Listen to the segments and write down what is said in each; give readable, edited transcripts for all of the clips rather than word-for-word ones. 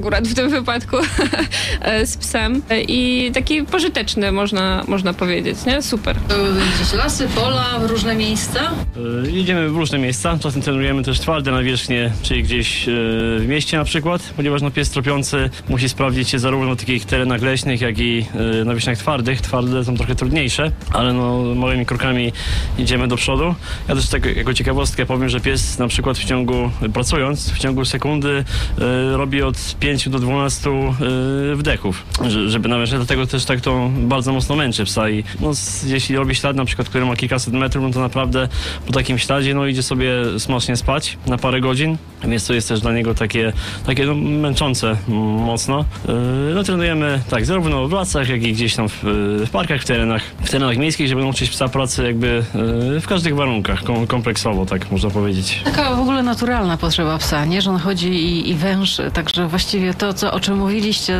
akurat w tym wypadku z psem i taki pożyteczny, można powiedzieć, nie? Super. Gdzieś lasy, pola, różne miejsca? Jedziemy w różne miejsca, czasem trenujemy też twarde nawierzchnie, czyli gdzieś w mieście na przykład, ponieważ pies tropiący musi sprawdzić się zarówno na takich terenach leśnych, jak i nawierzchniach twardych. Twarde są trochę trudniejsze, ale małymi krokami idziemy do przodu. Ja też tak jako ciekawostkę powiem, że pies na przykład pracując w ciągu sekundy robi od 5 do 12 wdechów, żeby nawierzchnię, dlatego też tak to bardzo mocno męczy psa i jeśli robi ślad na przykład, który ma kilkaset metrów, to naprawdę po takim śladzie idzie sobie smacznie spać na parę godzin, więc to jest też dla niego takie męczące mocno. Trenujemy tak zarówno w lasach, jak i gdzieś tam w parkach, w terenach miejskich, żeby nauczyć psa pracy jakby w każdych warunkach, kompleksowo, tak można powiedzieć. Taka w ogóle naturalna potrzeba psa, nie? Że on chodzi i węży, także właściwie to, o czym mówiliście,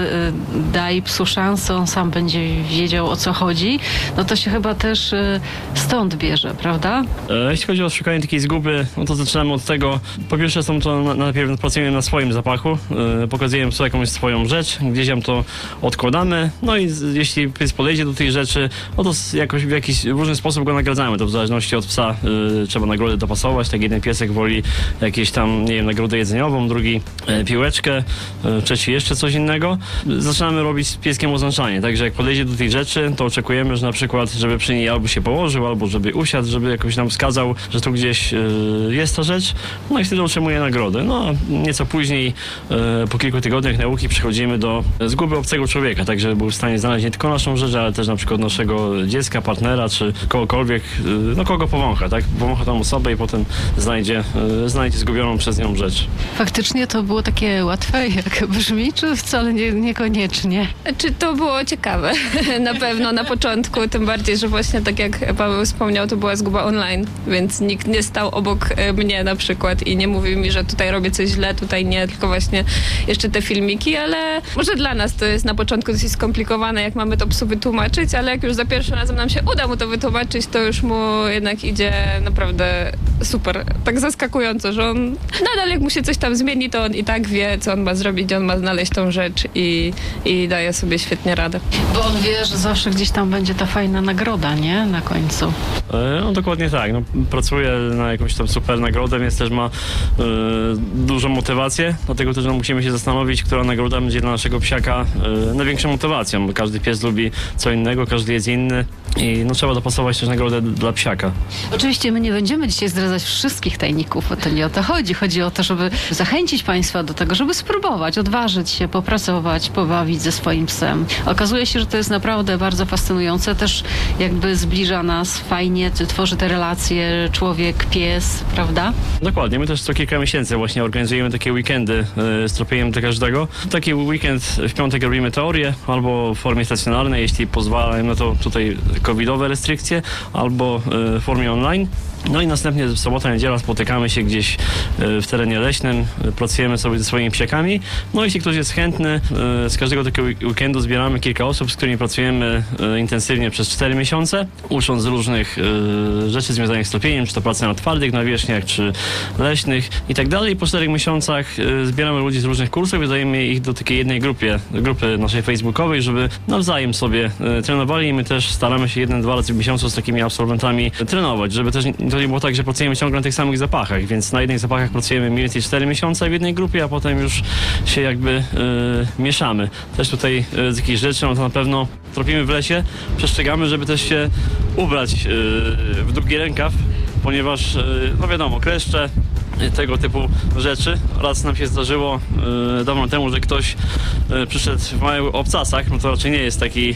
daj psu szansę, on sam będzie wiedział, o co chodzi, to się chyba też stąd bierze, prawda? Jeśli chodzi o szukanie takiej zguby, to zaczynamy od tego, po pierwsze najpierw pracujemy na swoim zapachu, pokazujemy psu jakąś swoją rzecz, gdzieś tam to odkładamy, i jeśli pies podejdzie do tej rzeczy, to jakoś w jakiś różny sposób go nagradzamy, to w zależności od psa trzeba nagrodę dopasować, tak jeden piesek woli jakieś tam, nagrodę jedzeniową, drugi piłeczkę, trzeci jeszcze coś innego. Zaczynamy robić z pieskiem oznaczanie, także jak podejdzie do tej rzeczy, to oczekujemy, że na przykład, żeby przy niej albo się położył, albo żeby usiadł, żeby jakoś nam wskazał, że tu gdzieś jest ta rzecz, i wtedy otrzymuje nagrodę. Nieco później, po kilku tygodniach nauki przechodzimy do zguby obcego człowieka, tak żeby był w stanie znaleźć nie tylko naszą rzecz, ale też na przykład naszego dziecka, partnera, czy kogokolwiek, kogo powącha, tak? Powącha tą osobę i potem znajdzie zgubioną przez nią rzecz. Faktycznie to było takie łatwe, jak brzmi, czy wcale niekoniecznie? Czy to było ciekawe? Na pewno na początku, tym bardziej, że właśnie tak jak Paweł wspomniał, to była zguba online, więc nikt nie stał obok mnie na przykład i nie mówił mi, że tutaj robię coś źle, tutaj nie, tylko właśnie jeszcze te filmiki, ale może dla nas to jest na początku dosyć skomplikowane, jak mamy to psu wytłumaczyć, ale jak już za pierwszym razem nam się uda mu to wytłumaczyć, to już mu jednak idzie naprawdę super, tak zaskakująco, że on nadal jak mu się coś tam zmieni, to on i tak wie, co on ma zrobić, gdzie on ma znaleźć tą rzecz i daje sobie świetnie radę. Bo on wie, że zawsze gdzieś tam będzie ta fajna nagroda, nie? Na końcu. Dokładnie tak. Pracuje na jakąś tam super nagrodę, więc też ma dużą motywację, dlatego też musimy się zastanowić, która nagroda będzie dla naszego psiaka największą motywacją, bo każdy pies lubi co innego, każdy jest inny i trzeba dopasować też nagrodę dla psiaka. Oczywiście my nie będziemy dzisiaj zdradzać wszystkich tajników, bo to nie o to chodzi. Chodzi o to, żeby zachęcić Państwa do tego, żeby spróbować, odważyć się, popracować, pobawić ze swoim psem. Okazuje się, że to jest naprawdę bardzo fascynujące, też jakby zbliża nas fajnie, tworzy te relacje człowiek-pies, prawda? Dokładnie, my też co kilka miesięcy właśnie organizujemy takie weekendy z tropieniem dla każdego. Taki weekend w piątek robimy teorię, albo w formie stacjonarnej, jeśli pozwalają na to tutaj covidowe restrykcje, albo w formie online. I następnie w sobotę, niedziela spotykamy się gdzieś w terenie leśnym, pracujemy sobie ze swoimi psiakami. Jeśli ktoś jest chętny, z każdego takiego weekendu zbieramy kilka osób, z którymi pracujemy intensywnie przez 4 miesiące, ucząc różnych rzeczy związanych z tropieniem, czy to praca na twardych nawierzchniach, czy leśnych i tak dalej. Po 4 miesiącach zbieramy ludzi z różnych kursów i dajemy ich do takiej jednej grupy naszej facebookowej, żeby nawzajem sobie trenowali i my też staramy się 1-2 razy w miesiącu z takimi absolwentami trenować, żeby też to nie było tak, że pracujemy ciągle na tych samych zapachach, więc na jednych zapachach pracujemy mniej więcej 4 miesiące w jednej grupie, a potem już się jakby mieszamy. Też tutaj z jakichś rzeczy, to na pewno tropimy w lesie, przestrzegamy, żeby też się ubrać w długi rękaw, ponieważ, wiadomo, kleszcze, tego typu rzeczy. Raz nam się zdarzyło dawno temu, że ktoś przyszedł w małych obcasach, to raczej nie jest taki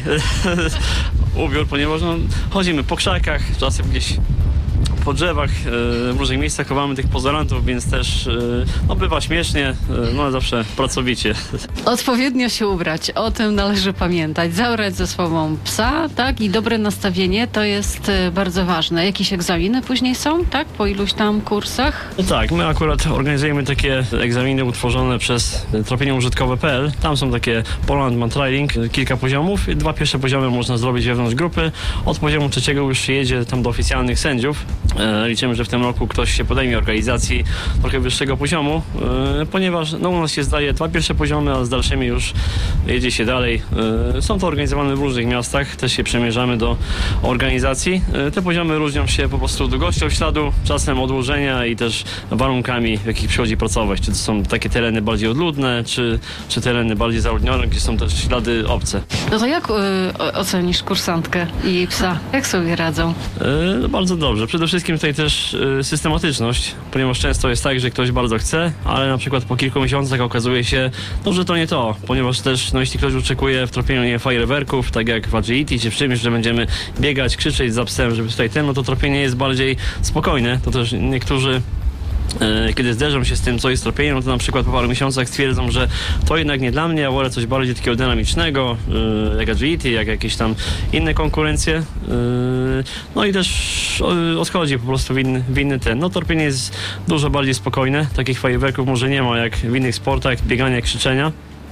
ubiór, ponieważ chodzimy po krzakach, czasem gdzieś po drzewach, w różnych miejscach chowamy tych pozorantów, więc też bywa śmiesznie, ale zawsze pracowicie. Odpowiednio się ubrać, o tym należy pamiętać. Zabrać ze sobą psa, tak? I dobre nastawienie to jest bardzo ważne. Jakieś egzaminy później są, tak? Po iluś tam kursach? Tak, my akurat organizujemy takie egzaminy utworzone przez tropienieużytkowe.pl. Tam są takie Poland Mantrailing, kilka poziomów. 2 pierwsze poziomy można zrobić wewnątrz grupy. Od poziomu 3 już się jedzie tam do oficjalnych sędziów. Liczymy, że w tym roku ktoś się podejmie organizacji trochę wyższego poziomu, ponieważ u nas się zdaje 2 pierwsze poziomy, a z dalszymi już jedzie się dalej. Są to organizowane w różnych miastach, też się przemierzamy do organizacji. Te poziomy różnią się po prostu długością śladu, czasem odłożenia i też warunkami, w jakich przychodzi pracować. Czy to są takie tereny bardziej odludne, czy tereny bardziej zaludnione, gdzie są też ślady obce. No to jak ocenisz kursantkę i jej psa? Jak sobie radzą? Bardzo dobrze. Przede wszystkim tutaj też systematyczność, ponieważ często jest tak, że ktoś bardzo chce, ale na przykład po kilku miesiącach okazuje się, że to nie to, ponieważ też jeśli ktoś oczekuje w tropieniu fajerwerków, tak jak w Agility czy w czymś, że będziemy biegać, krzyczeć za psem, żeby tutaj to tropienie jest bardziej spokojne. To też niektórzy kiedy zderzą się z tym, co jest tropieniem, to na przykład po paru miesiącach stwierdzą, że to jednak nie dla mnie, ja wolę coś bardziej takiego dynamicznego, jak Agility, jak jakieś tam inne konkurencje. No i też odchodzi po prostu w inny ten. No tropienie jest dużo bardziej spokojne, takich fajerwerków może nie ma jak w innych sportach, biegania, krzyczenia.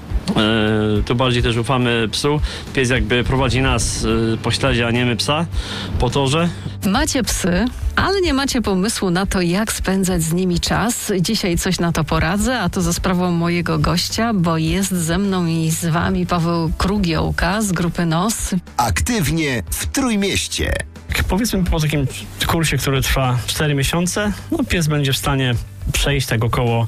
Tu bardziej też ufamy psu. Pies jakby prowadzi nas po śladzie, a nie my psa po torze. Macie psy, ale nie macie pomysłu na to, jak spędzać z nimi czas. Dzisiaj coś na to poradzę, a to za sprawą mojego gościa, bo jest ze mną i z wami Paweł Krugiołka z grupy NOS. Aktywnie w Trójmieście. Powiedzmy po takim kursie, który trwa 4 miesiące, pies będzie w stanie przejść tak około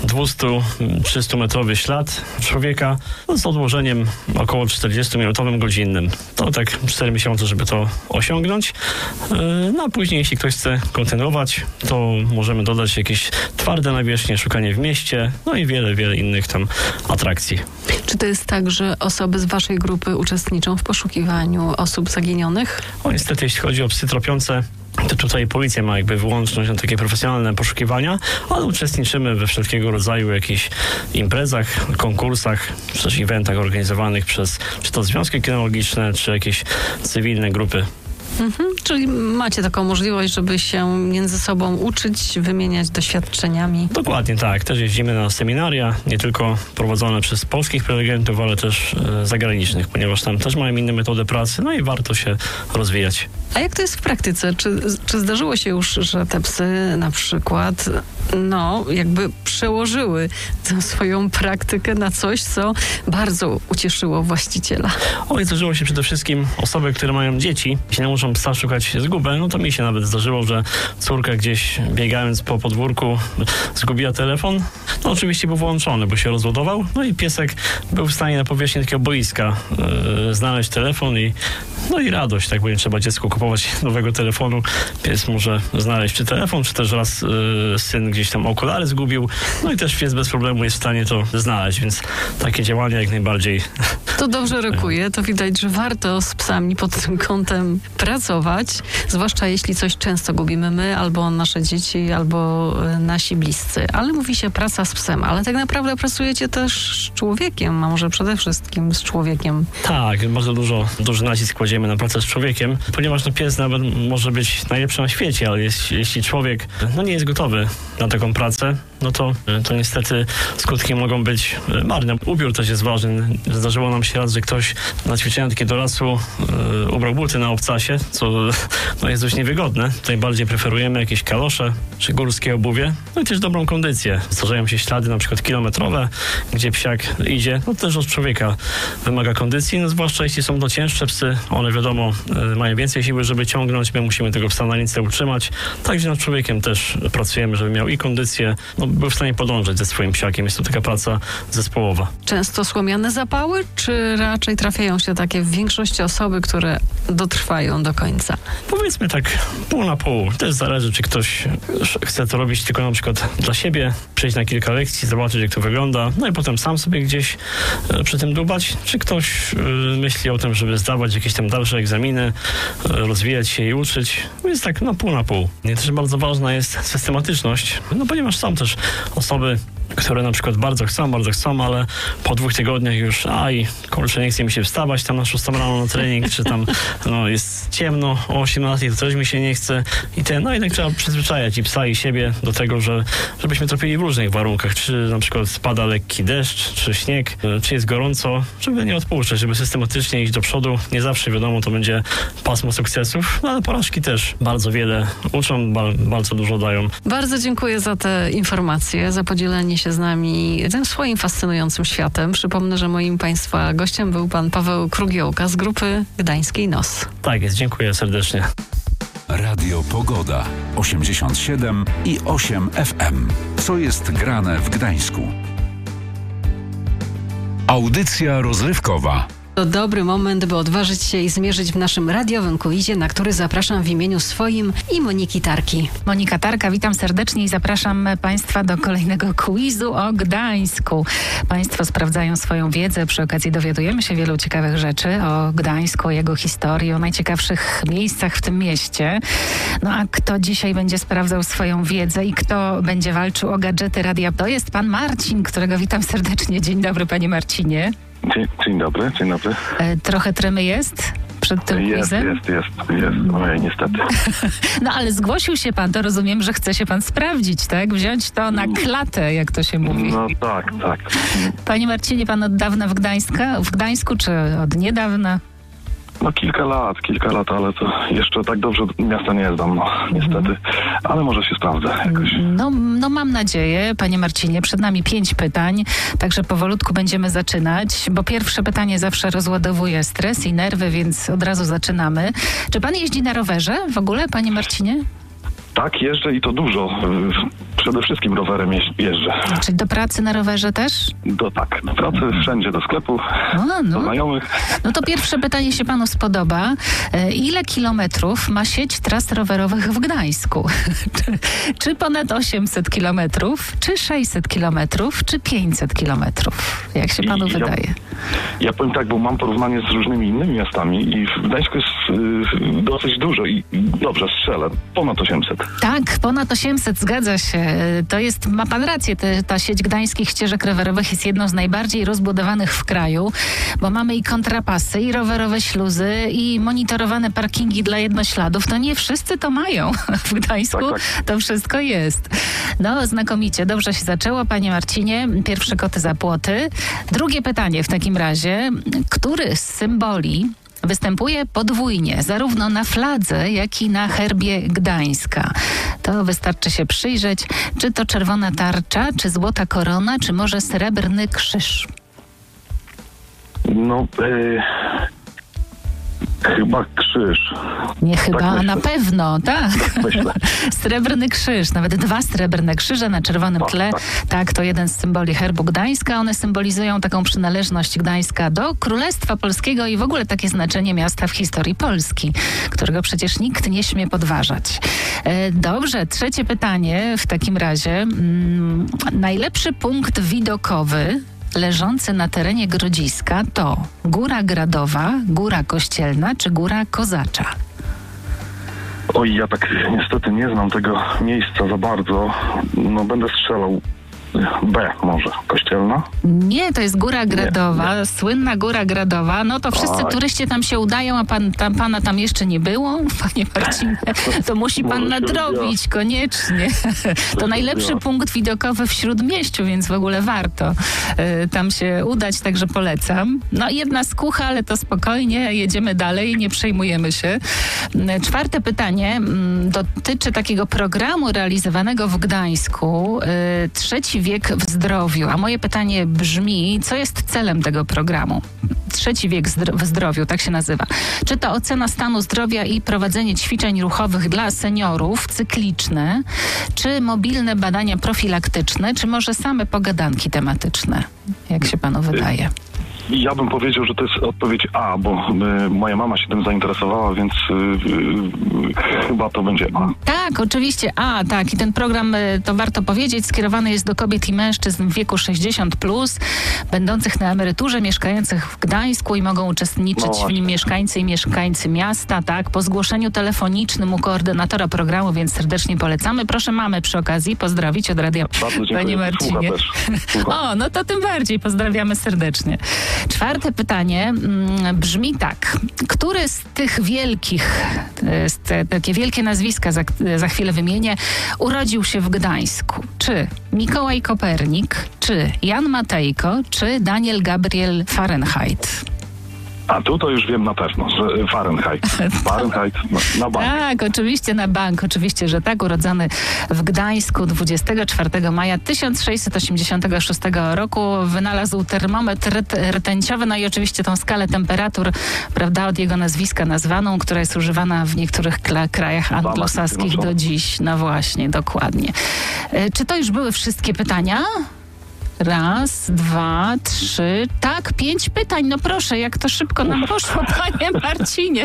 200-300 metrowy ślad człowieka z odłożeniem około 40-minutowym godzinnym. To tak 4 miesiące, żeby to osiągnąć. No a później, jeśli ktoś chce kontynuować, to możemy dodać jakieś twarde nawierzchnie, szukanie w mieście, no i wiele innych tam atrakcji. Czy to jest tak, że osoby z waszej grupy uczestniczą w poszukiwaniu osób zaginionych? Niestety, jeśli chodzi o psy tropiące, to tutaj policja ma jakby wyłączność na takie profesjonalne poszukiwania, ale uczestniczymy we wszelkiego rodzaju jakichś imprezach, konkursach, czy też eventach organizowanych przez czy to związki kynologiczne, czy jakieś cywilne grupy. Czyli macie taką możliwość, żeby się między sobą uczyć, wymieniać doświadczeniami. Dokładnie tak. Też jeździmy na seminaria, nie tylko prowadzone przez polskich prelegentów, ale też zagranicznych, ponieważ tam też mają inne metody pracy, no i warto się rozwijać. A jak to jest w praktyce? Czy zdarzyło się już, że te psy na przykład jakby przełożyły tę swoją praktykę na coś, co bardzo ucieszyło właściciela? Zdarzyło się przede wszystkim osoby, które mają dzieci, jeśli nie muszą psa szukać zgubę, to mi się nawet zdarzyło, że córka gdzieś biegając po podwórku zgubiła telefon. Oczywiście był włączony, bo się rozładował, i piesek był w stanie na powierzchni takiego boiska znaleźć telefon i radość, tak, bo nie trzeba dziecku kupować nowego telefonu. Pies może znaleźć czy telefon, czy też raz syn gdzieś tam okulary zgubił, i też pies bez problemu jest w stanie to znaleźć, więc takie działania jak najbardziej. To dobrze rokuje, to widać, że warto z psami pod tym kątem pracować, zwłaszcza jeśli coś często gubimy my, albo nasze dzieci, albo nasi bliscy. Ale mówi się praca z psem, ale tak naprawdę pracujecie też z człowiekiem, a może przede wszystkim z człowiekiem. Tak, bardzo duży nacisk kładziemy na pracę z człowiekiem, ponieważ pies nawet może być najlepszy na świecie, ale jeśli człowiek nie jest gotowy na taką pracę, to niestety skutki mogą być marne. Ubiór też jest ważny. Zdarzyło nam się raz, że ktoś na ćwiczenia takie do lasu ubrał buty na obcasie, co jest dość niewygodne. Tutaj bardziej preferujemy jakieś kalosze czy górskie obuwie, i też dobrą kondycję. Zdarzają się ślady na przykład kilometrowe, gdzie psiak idzie. Też od człowieka wymaga kondycji, zwłaszcza jeśli są to cięższe psy. One wiadomo mają więcej siły, żeby ciągnąć. My musimy tego psa na lince utrzymać. Także nad człowiekiem też pracujemy, żeby miał i kondycję, był w stanie podążać ze swoim psiakiem. Jest to taka praca zespołowa. Często słomiane zapały, czy raczej trafiają się takie w większości osoby, które dotrwają do końca? Powiedzmy tak pół na pół. Też zależy, czy ktoś chce to robić tylko na przykład dla siebie, przejść na kilka lekcji, zobaczyć jak to wygląda, i potem sam sobie gdzieś przy tym dłubać, czy ktoś myśli o tym, żeby zdawać jakieś tam dalsze egzaminy, rozwijać się i uczyć. Więc tak pół na pół. Też bardzo ważna jest systematyczność, ponieważ są też osoby, które na przykład bardzo chcą, ale po 2 tygodniach już kurczę, nie chce mi się wstawać tam na 6 rano na trening, czy tam jest ciemno o 18, to też mi się nie chce. I jednak trzeba przyzwyczajać i psa, i siebie do tego, żebyśmy tropili w różnych warunkach, czy na przykład pada lekki deszcz, czy śnieg, czy jest gorąco, żeby nie odpuszczać, żeby systematycznie iść do przodu. Nie zawsze wiadomo, to będzie pasmo sukcesów, ale porażki też bardzo wiele uczą, bardzo dużo dają. Bardzo dziękuję za te informacje, za podzielenie się z nami tym swoim fascynującym światem. Przypomnę, że moim Państwa gościem był pan Paweł Krugiołka z grupy gdańskiej NOS. Tak jest, dziękuję serdecznie. Radio Pogoda 87,8 FM. Co jest grane w Gdańsku? Audycja rozrywkowa. To dobry moment, by odważyć się i zmierzyć w naszym radiowym quizie, na który zapraszam w imieniu swoim i Moniki Tarki. Monika Tarka, witam serdecznie i zapraszam Państwa do kolejnego quizu o Gdańsku. Państwo sprawdzają swoją wiedzę, przy okazji dowiadujemy się wielu ciekawych rzeczy o Gdańsku, o jego historii, o najciekawszych miejscach w tym mieście. No a kto dzisiaj będzie sprawdzał swoją wiedzę i kto będzie walczył o gadżety radia, to jest pan Marcin, którego witam serdecznie. Dzień dobry, panie Marcinie. Dzień dobry. Trochę tremy jest przed tym quizem? Jest. Ojej, niestety. No ale zgłosił się pan, to rozumiem, że chce się pan sprawdzić, tak? Wziąć to na klatę, jak to się mówi. No tak. Panie Marcinie, pan od dawna w Gdańsku, czy od niedawna? No kilka lat, ale to jeszcze tak dobrze miasta nie znam, niestety. Ale może się sprawdzę jakoś. No mam nadzieję, panie Marcinie. Przed nami 5 pytań, także powolutku będziemy zaczynać, bo pierwsze pytanie zawsze rozładowuje stres i nerwy, więc od razu zaczynamy. Czy pan jeździ na rowerze w ogóle, panie Marcinie? Tak, jeżdżę i to dużo. Przede wszystkim rowerem jeżdżę. Czyli do pracy na rowerze też? Do pracy, wszędzie, do sklepu, do znajomych. No to pierwsze pytanie się panu spodoba. Ile kilometrów ma sieć tras rowerowych w Gdańsku? Czy ponad 800 kilometrów, czy 600 kilometrów, czy 500 kilometrów? Jak się panu wydaje? Ja powiem tak, bo mam porównanie z różnymi innymi miastami i w Gdańsku jest dosyć dużo i dobrze strzelę. Ponad 800. Tak, ponad 800, zgadza się. Ma pan rację, ta sieć gdańskich ścieżek rowerowych jest jedną z najbardziej rozbudowanych w kraju, bo mamy i kontrapasy, i rowerowe śluzy, i monitorowane parkingi dla jednośladów. To nie wszyscy to mają. W Gdańsku tak. To wszystko jest. No, znakomicie. Dobrze się zaczęło, panie Marcinie. Pierwsze koty za płoty. Drugie pytanie w takim razie. Który z symboli występuje podwójnie, zarówno na fladze, jak i na herbie Gdańska? To wystarczy się przyjrzeć. Czy to czerwona tarcza, czy złota korona, czy może srebrny krzyż? Chyba krzyż. Nie chyba, a na pewno, tak. Myślę. Srebrny krzyż, nawet 2 srebrne krzyże na czerwonym tle. Tak, to jeden z symboli herbu Gdańska. One symbolizują taką przynależność Gdańska do Królestwa Polskiego i w ogóle takie znaczenie miasta w historii Polski, którego przecież nikt nie śmie podważać. Dobrze, trzecie pytanie w takim razie. Najlepszy punkt widokowy leżący na terenie Grodziska to Góra Gradowa, Góra Kościelna czy Góra Kozacza? Oj, ja tak niestety nie znam tego miejsca za bardzo. Będę strzelał. B może, Kościelna? Nie, to jest Góra Gradowa, słynna Góra Gradowa. No to wszyscy turyści tam się udają, a pana tam jeszcze nie było, panie Marcinie. To musi pan nadrobić, koniecznie. To najlepszy punkt widokowy w Śródmieściu, więc w ogóle warto tam się udać, także polecam. No jedna skucha, ale to spokojnie, jedziemy dalej, nie przejmujemy się. Czwarte pytanie dotyczy takiego programu realizowanego w Gdańsku, Trzeci wiek w zdrowiu. A moje pytanie brzmi, co jest celem tego programu? Trzeci wiek w zdrowiu, tak się nazywa. Czy to ocena stanu zdrowia i prowadzenie ćwiczeń ruchowych dla seniorów, cykliczne, czy mobilne badania profilaktyczne, czy może same pogadanki tematyczne? Jak się panu wydaje? Ja bym powiedział, że to jest odpowiedź A, bo moja mama się tym zainteresowała, więc chyba to będzie A. Tak, oczywiście. Tak. I ten program, to warto powiedzieć, skierowany jest do kobiet i mężczyzn w wieku 60+, będących na emeryturze, mieszkających w Gdańsku i mogą uczestniczyć w nim mieszkańcy i mieszkańcy miasta, tak, po zgłoszeniu telefonicznym u koordynatora programu, więc serdecznie polecamy. Proszę mamę przy okazji pozdrowić od radia, panie Marcinie. No to tym bardziej pozdrawiamy serdecznie. Czwarte pytanie brzmi tak. Który z tych wielkich, takie wielkie nazwiska za chwilę wymienię, urodził się w Gdańsku? Czy Mikołaj Kopernik, czy Jan Matejko, czy Daniel Gabriel Fahrenheit? A tu to już wiem na pewno, że Fahrenheit. Fahrenheit na bank. Tak, oczywiście na bank. Oczywiście, że tak. Urodzony w Gdańsku 24 maja 1686 roku. Wynalazł termometr rtęciowy, no i oczywiście tą skalę temperatur, prawda, od jego nazwiska nazwaną, która jest używana w niektórych krajach anglosaskich do dziś. No właśnie, dokładnie. Czy to już były wszystkie pytania? 1, 2, 3, tak, 5 pytań. No proszę, jak to szybko nam poszło, panie Marcinie.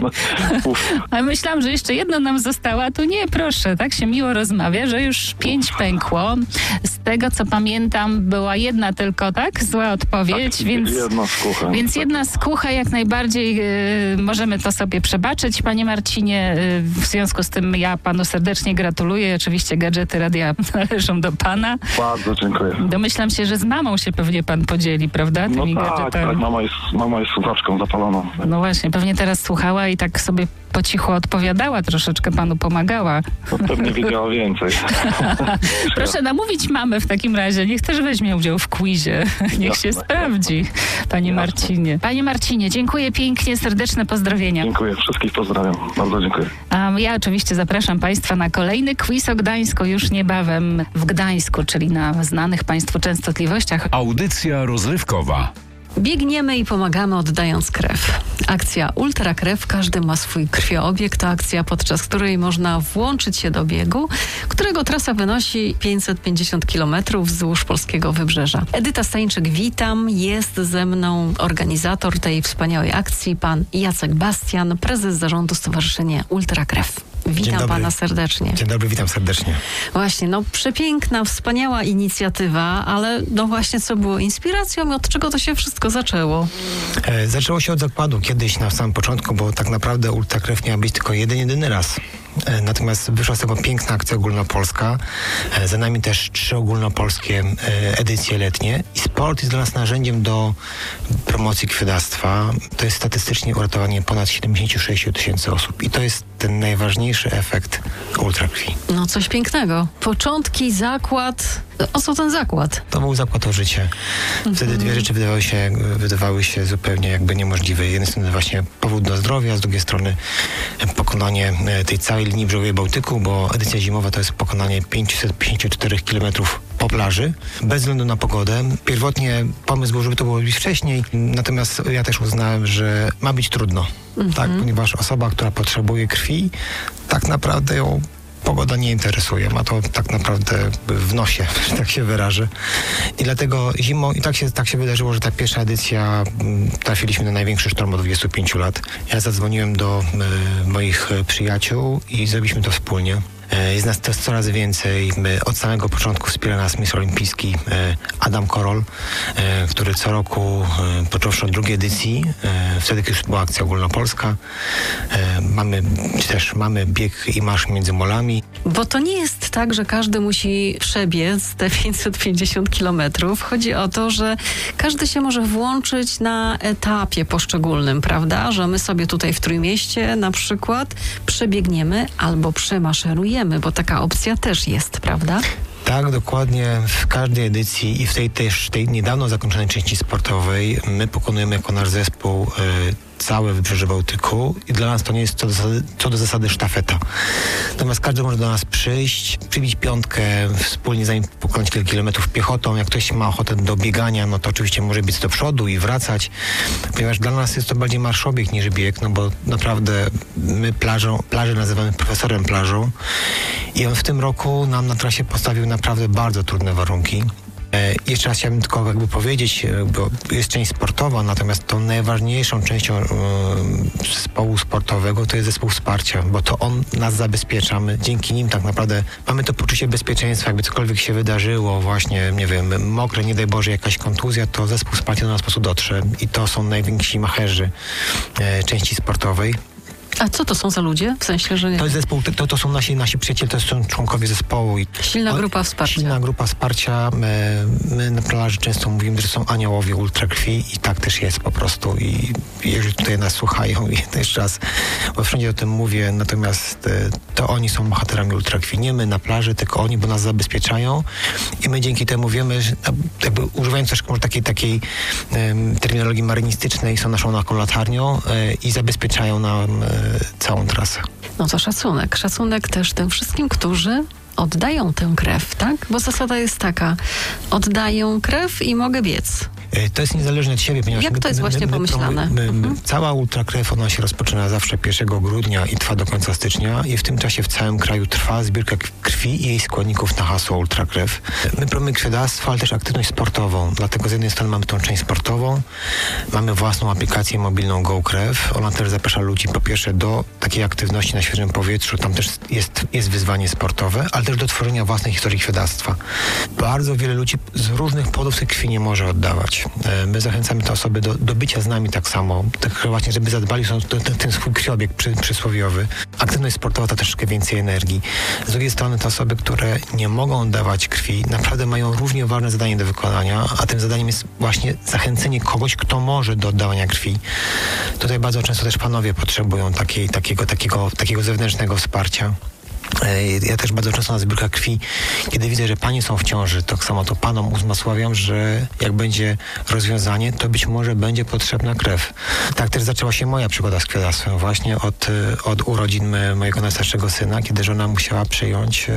A myślałam, że jeszcze jedno nam zostało, a tu nie, proszę, tak się miło rozmawia, że już 5 pękło. Z tego, co pamiętam, była jedna tylko, tak, zła odpowiedź, tak, więc jedna skłucha jak najbardziej możemy to sobie przebaczyć, panie Marcinie. W związku z tym ja panu serdecznie gratuluję. Oczywiście gadżety radia należą do pana. Bardzo dziękuję. Domyślam się, że z mamą się pewnie pan podzieli, prawda? Tymi gadżetami. Tak, mama jest słuchaczką zapaloną. No właśnie, pewnie teraz słuchała i tak sobie po cichu odpowiadała, troszeczkę panu pomagała. No, pewnie wiedziała więcej. Proszę namówić mamę w takim razie, niech też weźmie udział w quizie. Niech się sprawdzi, panie Marcinie. Panie Marcinie, dziękuję pięknie, serdeczne pozdrowienia. Dziękuję, wszystkich pozdrawiam. Bardzo dziękuję. A ja oczywiście zapraszam państwa na kolejny quiz o Gdańsku już niebawem w Gdańsku, czyli na znanych państwu częstotliwościach. Audycja rozrywkowa. Biegniemy i pomagamy, oddając krew. Akcja Ultra Krew, każdy ma swój krwioobieg. To akcja, podczas której można włączyć się do biegu, którego trasa wynosi 550 km wzdłuż polskiego wybrzeża. Edyta Stańczyk, witam. Jest ze mną organizator tej wspaniałej akcji, pan Jacek Bastian, prezes zarządu Stowarzyszenia Ultra Krew. Witam pana serdecznie. Dzień dobry, witam serdecznie. Właśnie, przepiękna, wspaniała inicjatywa, ale właśnie co było inspiracją i od czego to się wszystko zaczęło? Zaczęło się od zakładu kiedyś na samym początku, bo tak naprawdę Ultra Krew miała być tylko jedyny raz. Natomiast wyszła z tego piękna akcja ogólnopolska. Za nami też 3 ogólnopolskie edycje letnie. I sport jest dla nas narzędziem do promocji krwiodawstwa. To jest statystycznie uratowanie ponad 76 000 osób. I to jest ten najważniejszy efekt ultrakrwi. No coś pięknego. Początki, zakład. O co ten zakład? To był zakład o życie. Wtedy dwie rzeczy wydawały się zupełnie jakby niemożliwe. Z jednej strony właśnie powód do zdrowia, z drugiej strony pokonanie tej całej linii brzegowej Bałtyku, bo edycja zimowa to jest pokonanie 554 km po plaży, bez względu na pogodę. Pierwotnie pomysł był, żeby to było robić wcześniej, natomiast ja też uznałem, że ma być trudno, tak, ponieważ osoba, która potrzebuje krwi, tak naprawdę ją pogoda nie interesuje, ma to tak naprawdę w nosie, że tak się wyrażę. I dlatego zimą, i tak się wydarzyło, że ta pierwsza edycja trafiliśmy na największy sztorm od 25 lat. Ja zadzwoniłem do moich przyjaciół i zrobiliśmy to wspólnie. Jest nas też coraz więcej. Od samego początku wspiera nas mistrz olimpijski Adam Korol, który co roku, począwszy od drugiej edycji, wtedy kiedy już była akcja ogólnopolska, mamy bieg i marsz między molami. Bo to nie jest tak, że każdy musi przebiec te 550 kilometrów. Chodzi o to, że każdy się może włączyć na etapie poszczególnym, prawda? Że my sobie tutaj w Trójmieście na przykład przebiegniemy albo przemaszerujemy, bo taka opcja też jest, prawda? Tak, dokładnie. W każdej edycji i w tej niedawno zakończonej części sportowej my pokonujemy jako nasz zespół całe wybrzeże Bałtyku i dla nas to nie jest co do zasady sztafeta. Natomiast każdy może do nas przyjść, przybić piątkę, wspólnie pokonać kilka kilometrów piechotą. Jak ktoś ma ochotę do biegania, no to oczywiście może biec do przodu i wracać, ponieważ dla nas jest to bardziej marszobieg niż bieg, no bo naprawdę my plażę nazywamy profesorem plażą i on w tym roku nam na trasie postawił naprawdę bardzo trudne warunki. Jeszcze raz chciałbym tylko jakby powiedzieć, bo jest część sportowa, natomiast tą najważniejszą częścią zespołu sportowego to jest zespół wsparcia, bo to on nas zabezpiecza. My dzięki nim tak naprawdę mamy to poczucie bezpieczeństwa, jakby cokolwiek się wydarzyło, właśnie, nie wiem, mokre, nie daj Boże, jakaś kontuzja, to zespół wsparcia do nas po prostu dotrze i to są najwięksi macherzy części sportowej. A co to są za ludzie? W sensie, że... To jest zespół, to są nasi przyjaciele, to są członkowie zespołu. Silna grupa wsparcia. Silna grupa wsparcia. My na plaży często mówimy, że są aniołowie ultrakrwi i tak też jest po prostu. I jeżeli tutaj nas słuchają i też raz, bo wszędzie o tym mówię, natomiast to oni są bohaterami ultrakrwi. Nie my na plaży, tylko oni, bo nas zabezpieczają i my dzięki temu wiemy, że jakby używając też może takiej terminologii marynistycznej, są naszą latarnią i zabezpieczają nam całą trasę. No to szacunek. Szacunek też tym wszystkim, którzy oddają tę krew, tak? Bo zasada jest taka, oddaję krew i mogę biec. To jest niezależne od siebie, ponieważ... Jak to jest właśnie pomyślane? Cała ultrakrew, ona się rozpoczyna zawsze 1 grudnia i trwa do końca stycznia i w tym czasie w całym kraju trwa zbiórka krwi i jej składników na hasło ultrakrew. My promujemy krwiodawstwo, ale też aktywność sportową, dlatego z jednej strony mamy tą część sportową, mamy własną aplikację mobilną GoKrew, ona też zaprasza ludzi po pierwsze do takiej aktywności na świeżym powietrzu, tam też jest wyzwanie sportowe, ale też do tworzenia własnej historii krwiodawstwa. Bardzo wiele ludzi z różnych powodów tej krwi nie może oddawać. My zachęcamy te osoby do bycia z nami tak samo, tak właśnie, żeby zadbali o ten swój krwiobieg przysłowiowy. Aktywność sportowa to troszeczkę więcej energii. Z drugiej strony te osoby, które nie mogą oddawać krwi, naprawdę mają równie ważne zadanie do wykonania, a tym zadaniem jest właśnie zachęcenie kogoś, kto może do oddawania krwi. Tutaj bardzo często też panowie potrzebują takiego zewnętrznego wsparcia. Ja też bardzo często na zbiórkach krwi, kiedy widzę, że panie są w ciąży, tak samo to panom uzmysławiam, że jak będzie rozwiązanie, to być może będzie potrzebna krew. Tak też zaczęła się moja przygoda z krwiodawstwem właśnie od urodzin mojego najstarszego syna, kiedy żona musiała przyjąć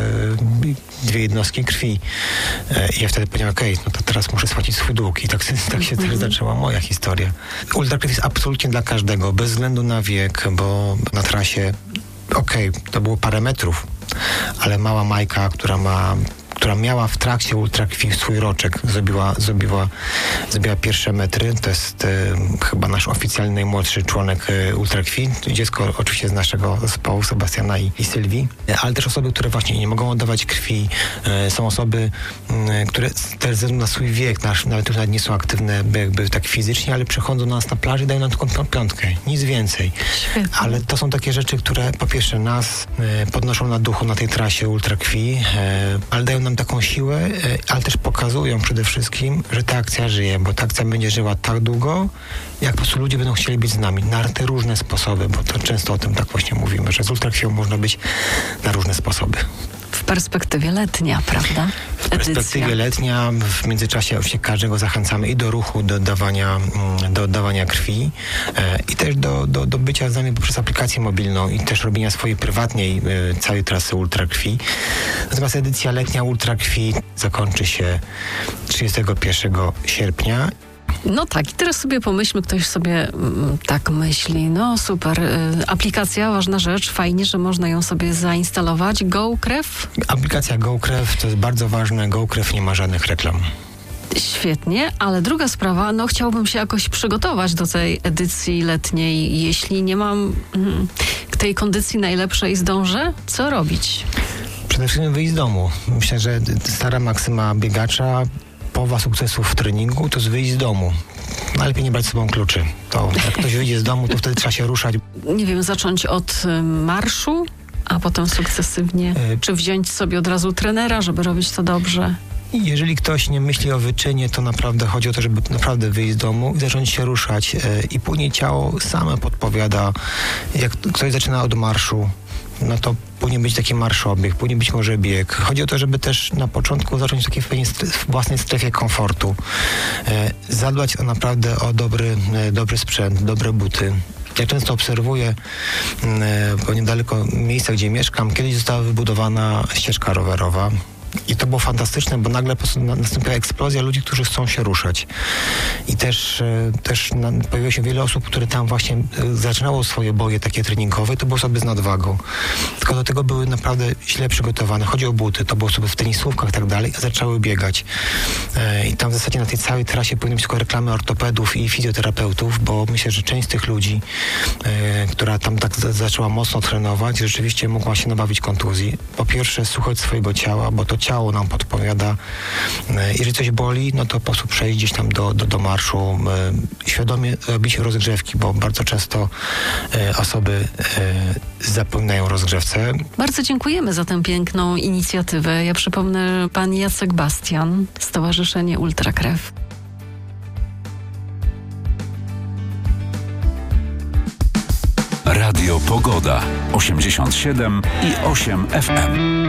2 jednostki krwi. I ja wtedy powiedziałem, no to teraz muszę spłacić swój dług. I tak się też zaczęła moja historia. Ultrakrew jest absolutnie dla każdego, bez względu na wiek, bo na trasie to było parę metrów, ale mała Majka, która miała w trakcie ultrakrwi swój roczek, zrobiła pierwsze metry. To jest chyba nasz oficjalny najmłodszy członek ultrakrwi. Dziecko oczywiście z naszego zespołu, Sebastiana i Sylwii, ale też osoby, które właśnie nie mogą oddawać krwi. Są osoby, które też ze względu na swój wiek, nawet nie są aktywne jakby tak fizycznie, ale przychodzą do nas na plaży i dają nam taką piątkę. Nic więcej. Świetnie. Ale to są takie rzeczy, które po pierwsze nas podnoszą na duchu na tej trasie ultrakrwi, ale dają nam taką siłę, ale też pokazują przede wszystkim, że ta akcja żyje, bo ta akcja będzie żyła tak długo, jak po prostu ludzie będą chcieli być z nami na te różne sposoby, bo to często o tym tak właśnie mówimy, że z ultrakrwią można być na różne sposoby. W perspektywie letnia, prawda? W perspektywie letnia, w międzyczasie oczywiście każdego zachęcamy i do ruchu, do oddawania krwi i też do bycia z nami poprzez aplikację mobilną i też robienia swojej prywatnej całej trasy ultrakrwi. Natomiast edycja letnia ultrakrwi zakończy się 31 sierpnia. No tak, i teraz sobie pomyślmy, ktoś sobie tak myśli, no super, aplikacja, ważna rzecz, fajnie, że można ją sobie zainstalować. GoKrew? Aplikacja GoKrew to jest bardzo ważne, GoKrew nie ma żadnych reklam. Świetnie, ale druga sprawa, chciałbym się jakoś przygotować do tej edycji letniej. Jeśli nie mam tej kondycji najlepszej, zdążę, co robić? Przede wszystkim wyjść z domu. Myślę, że stara maksyma biegacza, połowa sukcesów w treningu to jest wyjść z domu. Najlepiej nie brać z sobą kluczy. To jak ktoś wyjdzie z domu, to wtedy trzeba się ruszać. Nie wiem, zacząć od marszu, a potem sukcesywnie. Czy wziąć sobie od razu trenera, żeby robić to dobrze? Jeżeli ktoś nie myśli o wyczynie, to naprawdę chodzi o to, żeby naprawdę wyjść z domu i zacząć się ruszać. I później ciało same podpowiada. Jak ktoś zaczyna od marszu, no to powinien być taki marszobieg, powinien być może bieg. Chodzi o to, żeby też na początku zacząć w takiej własnej strefie komfortu. Zadbać naprawdę o dobry sprzęt, dobre buty. Ja często obserwuję, bo niedaleko miejsca, gdzie mieszkam, kiedyś została wybudowana ścieżka rowerowa. I to było fantastyczne, bo nagle po prostu nastąpiła eksplozja ludzi, którzy chcą się ruszać. I też pojawiło się wiele osób, które tam właśnie zaczynało swoje boje takie treningowe. To były osoby z nadwagą. Tylko do tego były naprawdę źle przygotowane. Chodzi o buty, to były osoby w tenisówkach i tak dalej, a zaczęły biegać. I tam w zasadzie na tej całej trasie powinny być tylko reklamy ortopedów i fizjoterapeutów, bo myślę, że część z tych ludzi, która tam tak zaczęła mocno trenować, rzeczywiście mogła się nabawić kontuzji. Po pierwsze, słuchać swojego ciała, bo to ciało nam podpowiada. Jeżeli coś boli, no to po prostu przejść gdzieś tam do marszu, świadomie robić rozgrzewki, bo bardzo często osoby zapominają o rozgrzewce. Bardzo dziękujemy za tę piękną inicjatywę. Ja przypomnę, pan Jacek Bastian, Stowarzyszenie Ultrakrew. Radio Pogoda 87,8 FM.